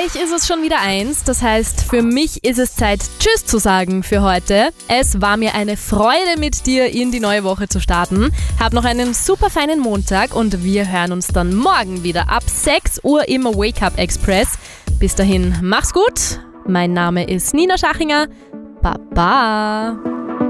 euch ist es schon wieder 1. Das heißt, für mich ist es Zeit, Tschüss zu sagen für heute. Es war mir eine Freude, mit dir in die neue Woche zu starten. Hab noch einen super feinen Montag und wir hören uns dann morgen wieder ab 6 Uhr im Wake Up Express. Bis dahin, mach's gut. Mein Name ist Nina Schachinger. Baba.